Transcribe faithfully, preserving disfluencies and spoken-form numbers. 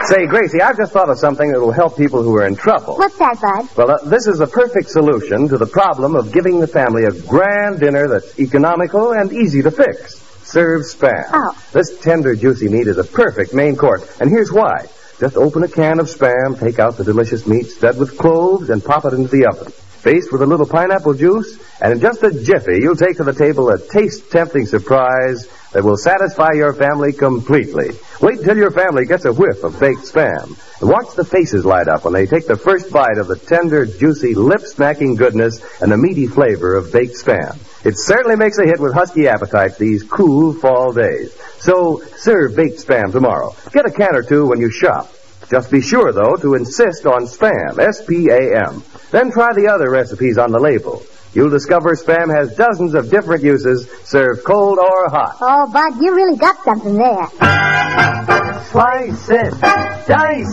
Say, Gracie, I've just thought of something that will help people who are in trouble. What's that, Bud? Well, uh, this is the perfect solution to the problem of giving the family a grand dinner that's economical and easy to fix. Serve Spam. Oh. This tender, juicy meat is a perfect main course, and here's why. Just open a can of Spam, take out the delicious meat, stud with cloves, and pop it into the oven. Baste with a little pineapple juice, and in just a jiffy, you'll take to the table a taste-tempting surprise that will satisfy your family completely. Wait until your family gets a whiff of baked Spam. And watch the faces light up when they take the first bite of the tender, juicy, lip-smacking goodness and the meaty flavor of baked Spam. It certainly makes a hit with husky appetites these cool fall days. So, serve baked Spam tomorrow. Get a can or two when you shop. Just be sure, though, to insist on Spam, S P A M. Then try the other recipes on the label. You'll discover Spam has dozens of different uses, served cold or hot. Oh, Bud, you really got something there. Slice it, dice